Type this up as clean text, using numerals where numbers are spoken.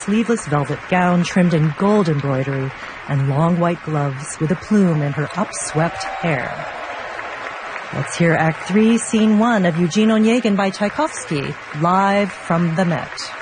sleeveless velvet gown trimmed in gold embroidery and long white gloves with a plume in her upswept hair. Let's hear Act 3, Scene 1 of Eugene Onegin by Tchaikovsky, live from the Met.